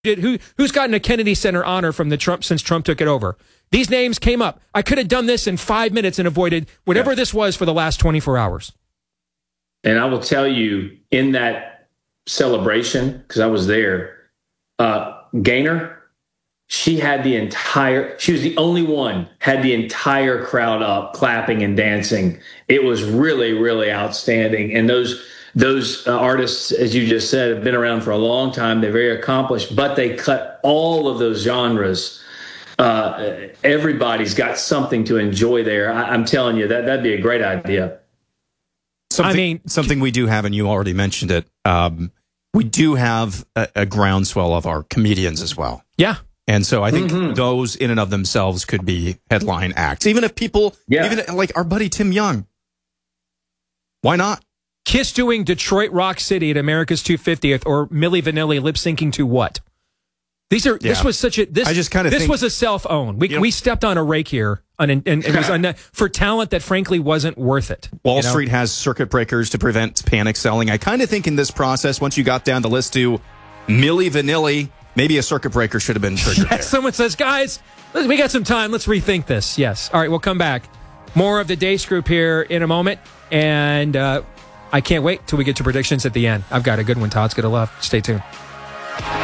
Who's gotten a Kennedy Center honor from since Trump took it over? These names came up. I could have done this in 5 minutes and avoided whatever this was for the last 24 hours. And I will tell you, in that celebration, because I was there, Gaynor, she was the only one, had the entire crowd up, clapping and dancing. It was really, really outstanding. And those artists, as you just said, have been around for a long time. They're very accomplished, but they cut all of those genres. Everybody's got something to enjoy there. I'm telling you, that'd be a great idea. Something we do have, and you already mentioned it, we do have a groundswell of our comedians as well. Yeah. And so I think those in and of themselves could be headline acts. Even if people, even like our buddy Tim Young. Why not? Kiss doing Detroit Rock City at America's 250th, or Milli Vanilli lip syncing to what? This was a self-own. We stepped on a rake here, and it was for talent that frankly wasn't worth it. Wall Street has circuit breakers to prevent panic selling. I kind of think in this process, once you got down the list to Milli Vanilli, maybe a circuit breaker should have been triggered there. Someone says, guys, we got some time. Let's rethink this. Yes. All right, we'll come back. More of the Deace Group here in a moment, and I can't wait till we get to predictions at the end. I've got a good one Todd's going to love. Stay tuned.